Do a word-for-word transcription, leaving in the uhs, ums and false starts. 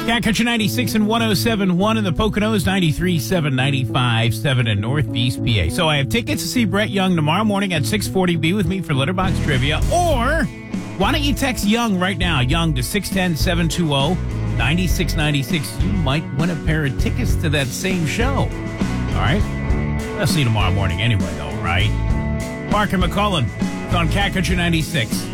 Cat Country ninety-six and one oh seven point one in the Poconos, ninety-three point seven, ninety-five point seven in Northeast P A. So I have tickets to see Brett Young tomorrow morning at six forty. Be with me for Litterbox Trivia. Or why don't you text Young right now? Young to six one zero, seven two zero, nine six nine six. You might win a pair of tickets to that same show. All right? I'll see you tomorrow morning anyway, though, right? Parker McCullen on Cat Country ninety-six.